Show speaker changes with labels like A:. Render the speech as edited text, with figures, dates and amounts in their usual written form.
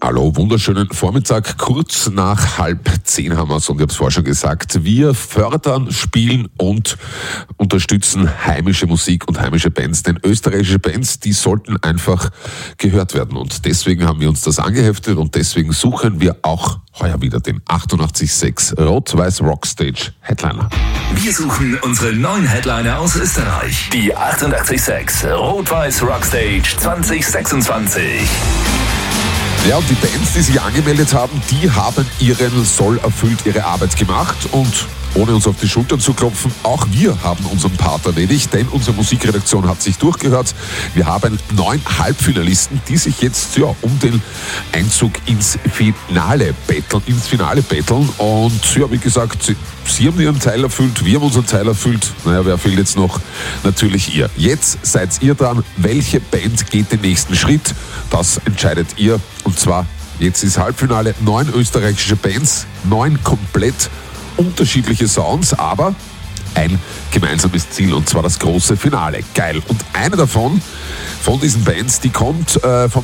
A: Hallo, wunderschönen Vormittag. Kurz nach 9:30 haben wir es, und ich habe es vorher schon gesagt. Wir fördern, spielen und unterstützen heimische Musik und heimische Bands. Denn österreichische Bands, die sollten einfach gehört werden. Und deswegen haben wir uns das angeheftet und deswegen suchen wir auch heuer wieder den 88.6 Rot-Weiß Rockstage Headliner.
B: Wir suchen unsere neuen Headliner aus Österreich. Die 88.6 Rot-Weiß Rockstage 2026.
A: Ja, und die Bands, die sich angemeldet haben, die haben ihren Soll erfüllt, ihre Arbeit gemacht, und ohne uns auf die Schultern zu klopfen, auch wir haben unseren Part erledigt, denn unsere Musikredaktion hat sich durchgehört. Wir haben 9 Halbfinalisten, die sich jetzt um den Einzug ins Finale betteln. Und ja, wie gesagt, Sie haben Ihren Teil erfüllt, wir haben unseren Teil erfüllt. Naja, wer fehlt jetzt noch? Natürlich ihr. Jetzt seid ihr dran. Welche Band geht den nächsten Schritt? Das entscheidet ihr. Und zwar, jetzt ist Halbfinale, 9 österreichische Bands, 9 komplett unterschiedliche Sounds, aber ein gemeinsames Ziel, und zwar das große Finale. Geil. Und eine davon, von diesen Bands, die kommt von